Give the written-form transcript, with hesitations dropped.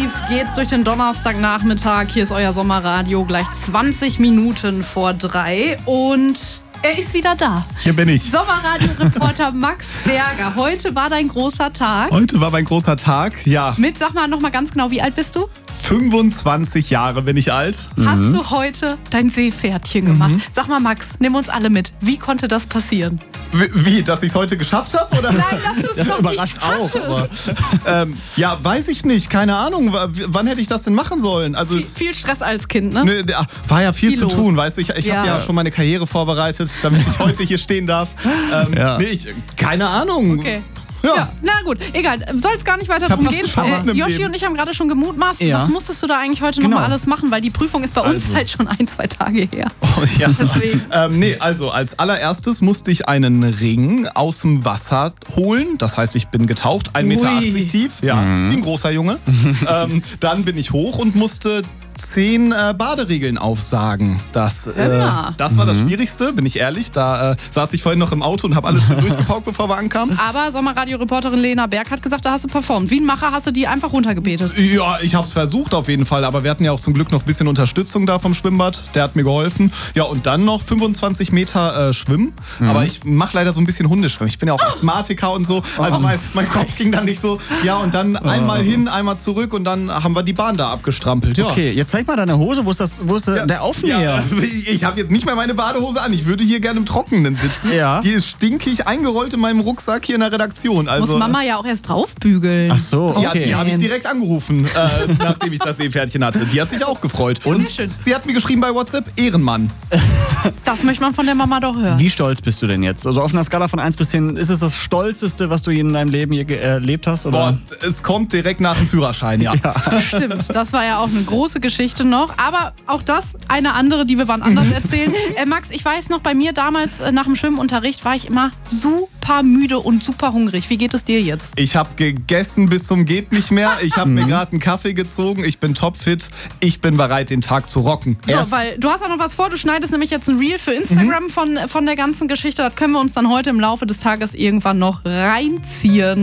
geht's durch den Donnerstagnachmittag. Hier ist euer Sommerradio, gleich 20 Minuten vor 3 und er ist wieder da. Hier bin ich. Sommerradio-Reporter Max Berger. Heute war dein großer Tag. Heute war mein großer Tag, ja. Sag mal noch mal ganz genau, wie alt bist du? 25 Jahre bin ich alt. Hast du heute dein Seepferdchen gemacht? Sag mal, Max, nimm uns alle mit. Wie konnte das passieren? Wie, dass ich es heute geschafft habe? Oder? Nein, dass du es Das noch überrascht nicht auch. hattest. Aber, ja, weiß ich nicht. Keine Ahnung. Wann hätte ich das denn machen sollen? Also, Viel Stress als Kind, ne? ne, war ja viel zu los. tun, weißt du. Ich Ja. habe ja schon meine Karriere vorbereitet, damit ich heute hier stehen darf. Keine Ahnung. Okay. Ja. Ja, na gut, egal. Soll es gar nicht weiter drum Verpasste gehen. Chancen im Yoshi Leben. und ich haben gerade schon gemutmaßt. Ja. Was musstest du da eigentlich heute noch mal alles machen? Weil die Prüfung ist bei uns halt schon 1-2 Tage her. Oh, ja. Deswegen. Also als allererstes musste ich einen Ring aus dem Wasser holen. Das heißt, ich bin getaucht, 1,80 Meter tief, wie ein großer Junge. Dann bin ich hoch und musste 10 Baderegeln aufsagen. Das war das Schwierigste, bin ich ehrlich. Da saß ich vorhin noch im Auto und habe alles schon durchgepaukt, bevor wir ankamen. Aber Sommerradio-Reporterin Lena Berg hat gesagt, da hast du performt. Wie ein Macher hast du die einfach runtergebetet. Ja, ich habe es versucht auf jeden Fall, aber wir hatten ja auch zum Glück noch ein bisschen Unterstützung da vom Schwimmbad. Der hat mir geholfen. Ja, und dann noch 25 Meter schwimmen. Aber ich mache leider so ein bisschen Hundeschwimmen. Ich bin ja auch Asthmatiker und so. Also mein Kopf ging dann nicht so. Ja, und dann einmal hin, einmal zurück und dann haben wir die Bahn da abgestrampelt. Ja. Okay, jetzt zeig mal deine Hose. Wo ist der Aufnäher? Ja, ich habe jetzt nicht mehr meine Badehose an. Ich würde hier gerne im Trockenen sitzen. Ja. Die ist stinkig eingerollt in meinem Rucksack hier in der Redaktion. Also, Muss Mama ja auch erst draufbügeln. Ach so, ja, okay. die habe ich direkt angerufen, nachdem ich das Seepferdchen hatte. Die hat sich auch gefreut. Und Sehr schön. sie hat mir geschrieben bei WhatsApp, Ehrenmann. Das möchte man von der Mama doch hören. Wie stolz bist du denn jetzt? Also auf einer Skala von 1 bis 10, ist es das Stolzeste, was du in deinem Leben je erlebt hast? Oder? Boah, es kommt direkt nach dem Führerschein, ja. Stimmt, das war ja auch eine große Geschichte noch. Aber auch das eine andere, die wir wann anders erzählen. Max, ich weiß noch, bei mir damals nach dem Schwimmunterricht war ich immer super müde und super hungrig. Wie geht es dir jetzt? Ich habe gegessen bis zum geht nicht mehr. Ich habe mir gerade einen Kaffee gezogen. Ich bin topfit. Ich bin bereit, den Tag zu rocken. So, weil du hast auch noch was vor. Du schneidest nämlich jetzt ein Reel für Instagram von der ganzen Geschichte. Das können wir uns dann heute im Laufe des Tages irgendwann noch reinziehen.